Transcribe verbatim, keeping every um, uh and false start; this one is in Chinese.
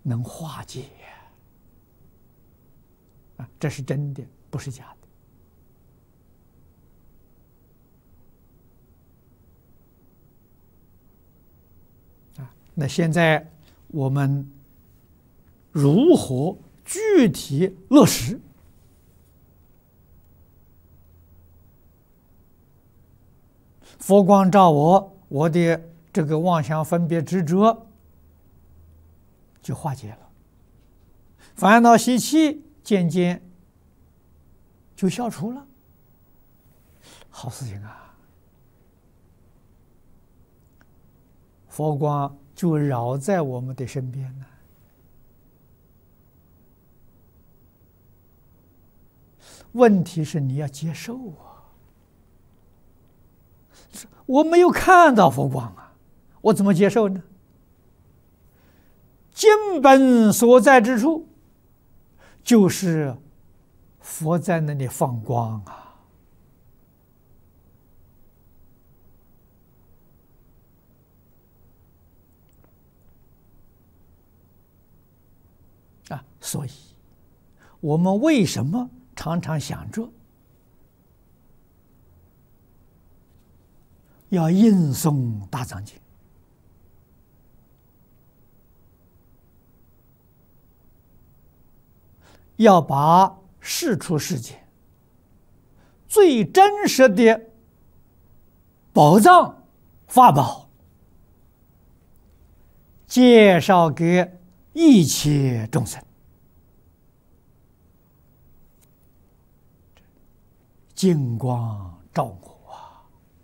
能化解啊，这是真的，不是假的啊。那现在我们如何具体落实？佛光照我，我的这个妄想分别执着就化解了，烦恼习气渐渐就消除了，好事情啊！佛光就绕在我们的身边呢。问题是你要接受啊！我没有看到佛光啊，我怎么接受呢？经本所在之处，就是佛在那里放光啊！啊，所以我们为什么常常想着要印诵大藏经？要把世出世间最真实的宝藏法宝介绍给一切众生，金光照我。